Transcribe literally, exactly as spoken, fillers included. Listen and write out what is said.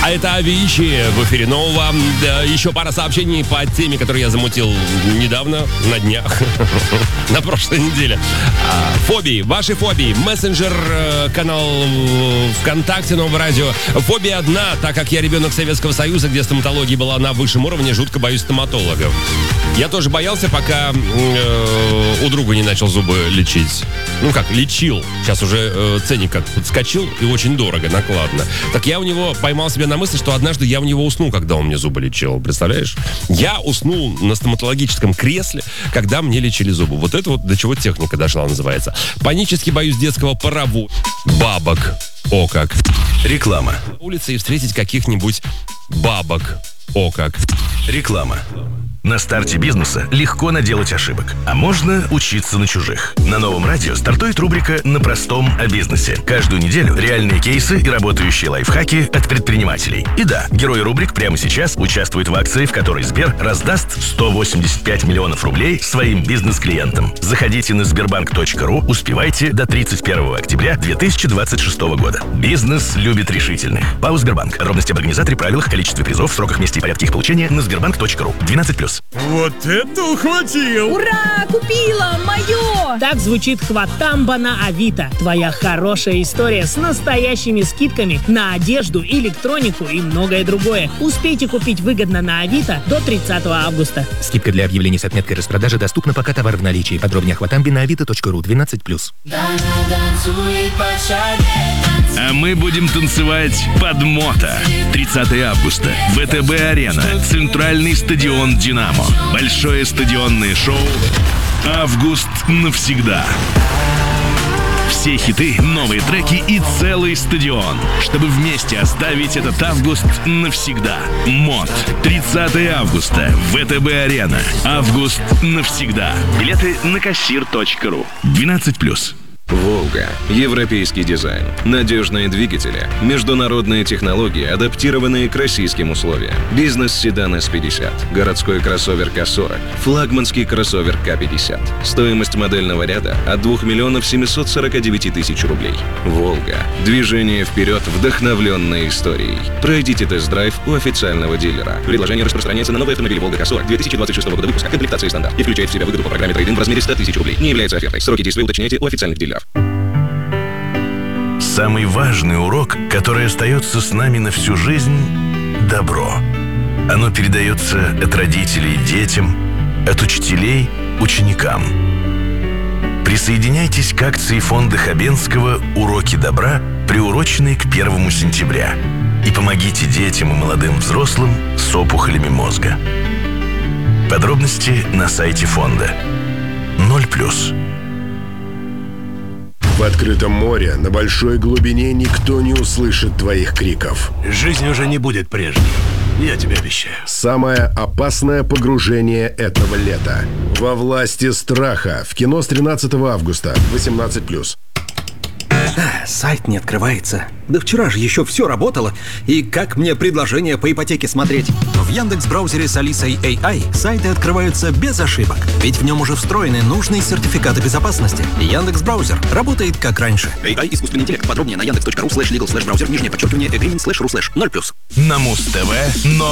А это Avicii в эфире нового. Еще пара сообщений по теме, которую я замутил недавно, на днях, на прошлой неделе. Фобии, ваши фобии. Мессенджер, канал ВКонтакте, Нового радио. Фобия одна, так как я ребенок Советского Союза, где стоматология была на высшем уровне, жутко боюсь стоматологов. Я тоже боялся, пока э, у друга не начал зубы лечить. Ну как, лечил. Сейчас уже э, ценник как подскочил и очень дорого, накладно. Так я у него поймал себя на мысли, что однажды я у него уснул, когда он мне зубы лечил. Представляешь? Я уснул на стоматологическом кресле, когда мне лечили зубы. Вот это вот до чего техника дошла, называется. Панически боюсь детского паровоза. Бабок. О как. Реклама. На улице и встретить каких-нибудь бабок. О как. Реклама. На старте бизнеса легко наделать ошибок, а можно учиться на чужих. На Новом радио стартует рубрика «На простом о бизнесе». Каждую неделю реальные кейсы и работающие лайфхаки от предпринимателей. И да, герои рубрик прямо сейчас участвуют в акции, в которой Сбер раздаст сто восемьдесят пять миллионов рублей своим бизнес-клиентам. Заходите на сбербанк точка ру, успевайте до тридцать первого октября две тысячи двадцать шестого года. Бизнес любит решительных. ПАО «Сбербанк». Подробности об организаторе, правилах, количестве призов, сроках, месте и порядке их получения на сбербанк точка ру. двенадцать плюс. Вот это ухватил! Ура! Купила! Мое! Так звучит хватамба на Авито. Твоя хорошая история с настоящими скидками на одежду, электронику и многое другое. Успейте купить выгодно на Авито до тридцатого августа. Скидка для объявлений с отметкой распродажи доступна, пока товар в наличии. Подробнее о хватамбе на авито точка ру. двенадцать плюс. А мы будем танцевать под мото. тридцатого августа. ВТБ-арена. Центральный стадион «Динамо». Большое стадионное шоу «Август навсегда». Все хиты, новые треки и целый стадион, чтобы вместе оставить этот август навсегда. МОТ. тридцатого августа. ВТБ-арена. Август навсегда. Билеты на кассир точка ру. двенадцать плюс. «Волга». Европейский дизайн. Надежные двигатели. Международные технологии, адаптированные к российским условиям. Бизнес-седан эс пятьдесят. Городской кроссовер ка сорок. Флагманский кроссовер ка пятьдесят. Стоимость модельного ряда от двух миллионов семьсот сорок девять тысяч рублей. «Волга». Движение вперед, вдохновленное историей. Пройдите тест-драйв у официального дилера. Предложение распространяется на новые автомобили «Волга» ка сорок две тысячи двадцать шестого года выпуска. Комплектация стандарт. И включает в себя выгоду по программе трейд-ин в размере сто тысяч рублей. Не является офертой. Сроки действия уточняйте у официальных дилеров. Самый важный урок, который остается с нами на всю жизнь – добро. Оно передается от родителей детям, от учителей ученикам. Присоединяйтесь к акции фонда Хабенского «Уроки добра», приуроченной к первому сентября. И помогите детям и молодым взрослым с опухолями мозга. Подробности на сайте фонда. ноль плюс. В открытом море на большой глубине никто не услышит твоих криков. Жизнь уже не будет прежней. Я тебе обещаю. Самое опасное погружение этого лета. «Во власти страха» в кино с тринадцатого августа. восемнадцать плюс. Сайт не открывается. Да вчера же еще все работало. И как мне предложение по ипотеке смотреть? В Яндекс.Браузере с Алисой эй ай сайты открываются без ошибок. Ведь в нем уже встроены нужные сертификаты безопасности. Яндекс.Браузер работает как раньше. эй ай искусственный интеллект. Подробнее на яндекс точка ру слэш лигал слэш браузер нижнее подчеркивание агreement слэш ру слэш ноль плюс. На Муз-ТВ новый